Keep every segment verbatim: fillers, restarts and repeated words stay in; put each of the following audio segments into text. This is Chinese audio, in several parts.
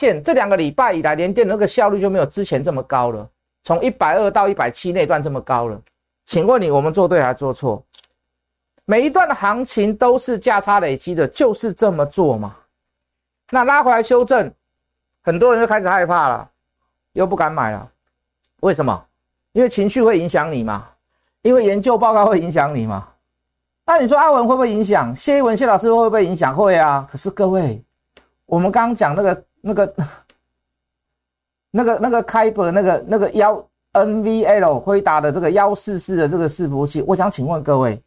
现这两个礼拜以来，联电的那个效率就没有之前这么高了，从一百二到一百七那段这么高了。请问你，我们做对还是做错？每一段的行情都是价差累积的，就是这么做嘛。那拉回来修正，很多人就开始害怕了，又不敢买了。为什么？因为情绪会影响你嘛，因为研究报告会影响你嘛。那你说阿文会不会影响？谢一文谢老师会不会影响？会啊。可是各位，我们刚刚讲那个那个那个那个开本那个那个幺 N V L 辉达的这个一四四的这个伺服器，我想请问各位，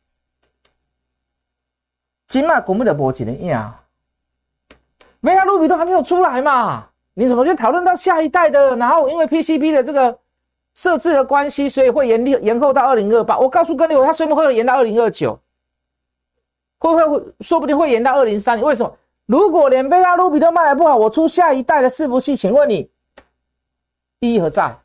今麦股幕的波几的样？V R 路比都还没有出来嘛，你怎么就讨论到下一代的？然后因为 P C B 的这个设置的关系，所以会延延后到二零二八。我告诉各位，它虽然会延到二零二九。会不会说不定会延到二零三零？为什么？如果连贝拉卢比都卖得不好，我出下一代的伺服器，请问你意义何在？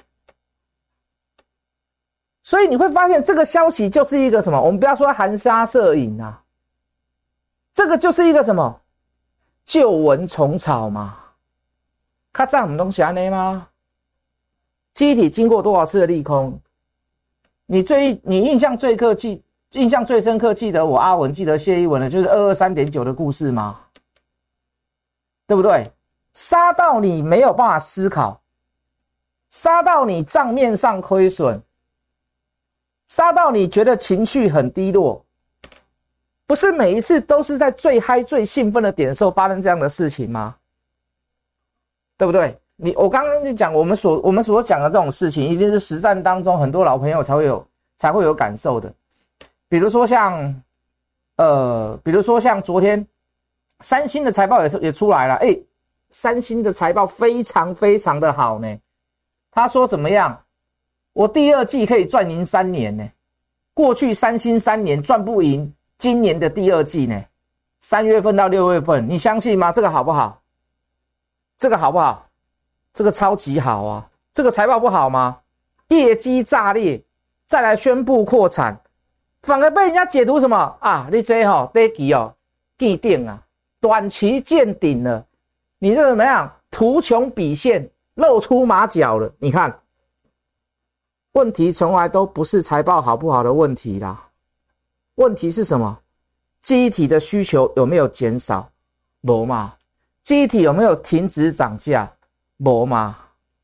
所以你会发现这个消息就是一个什么？我们不要说含沙射影啊，这个就是一个什么？旧闻重草嘛。看这什么东西啊？吗？记忆体经过多少次的利空？你最你印象最刻记。印象最深刻，记得我阿文，记得谢一文的，就是 二二三点九 的故事吗？对不对？杀到你没有办法思考，杀到你账面上亏损，杀到你觉得情绪很低落。不是每一次都是在最嗨、最兴奋的点的时候发生这样的事情吗？对不对？你我刚刚就讲，我们所我们所讲的这种事情，一定是实战当中很多老朋友才会有才会有感受的。比如说像，呃，比如说像昨天三星的财报也也出来了，哎，三星的财报非常非常的好呢。他说怎么样？我第二季可以赚赢三年呢。过去三星三年赚不赢今年的第二季呢。三月份到六月份，你相信吗？这个好不好？这个好不好？这个超级好啊！这个财报不好吗？业绩炸裂，再来宣布扩产。反而被人家解读什么啊？你这吼第一期哦见顶啊，短期见顶了，你这怎么样？图穷匕现，露出马脚了。你看，问题从来都不是财报好不好的问题啦，问题是什么？记忆体的需求有没有减少？没嘛。记忆体有没有停止涨价？没嘛。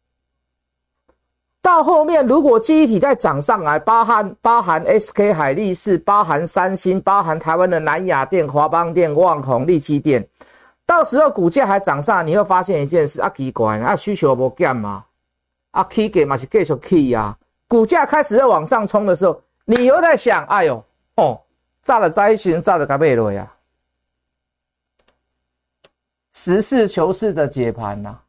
到后面，如果记忆体再涨上来，包含包含 S K 海力士，包含三星，包含台湾的南亚电、华邦电、旺宏、力积电，到时候股价还涨上来，你会发现一件事啊，奇怪啊，需求没减嘛，啊，起价嘛是继续起啊，股价开始要往上冲的时候，你又在想，哎呦，哦，炸了灾群，炸了该买落呀，实事求是的解盘呐、啊。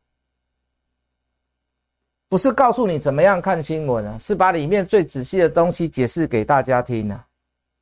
不是告诉你怎么样看新闻啊，是把里面最仔细的东西解释给大家听啊，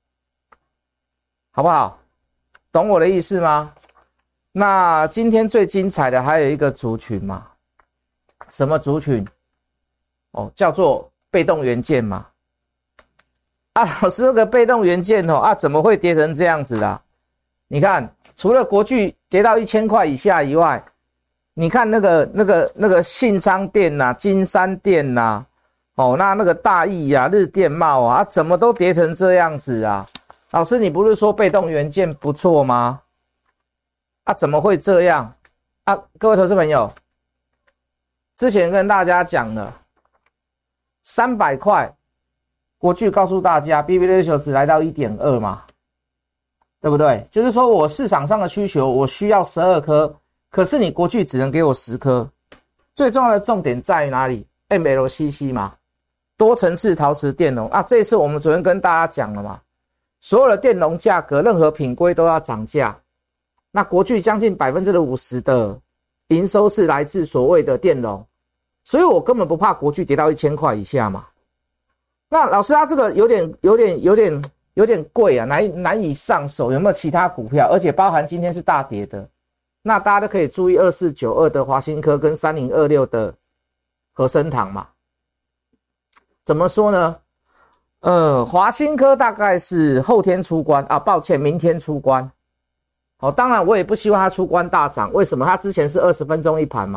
好不好？懂我的意思吗？那今天最精彩的还有一个族群嘛，什么族群？哦，叫做被动元件嘛。啊，老师，那个被动元件哦，啊，怎么会跌成这样子啦？你看，除了国巨跌到一千块以下以外，你看那个那个那个信昌电呐、啊、金山电呐、啊，哦，那那个大益啊、日电茂啊，啊，怎么都跌成这样子啊？老师，你不是说被动元件不错吗？啊，怎么会这样？啊，各位投资朋友，之前跟大家讲了，三百块，国巨告诉大家 ，B B ratio 只来到 一点二 嘛，对不对？就是说我市场上的需求，我需要十二颗。可是你国巨只能给我十颗，最重要的重点在于哪里 ？M L C C 嘛，多层次陶瓷电容啊。这一次我们昨天跟大家讲了嘛，所有的电容价格，任何品规都要涨价。那国巨将近 百分之五十 的营收是来自所谓的电容，所以我根本不怕国巨跌到一千块以下嘛。那老师，他这个有点、有点、有点、有点贵啊，难难以上手。有没有其他股票？而且包含今天是大跌的。那大家都可以注意二四九二的华新科跟三零二六的和生堂嘛。怎么说呢？呃，华新科大概是后天出关啊，抱歉，明天出关。 哦，当然我也不希望它出关大涨，为什么？它之前是二十分钟一盘嘛。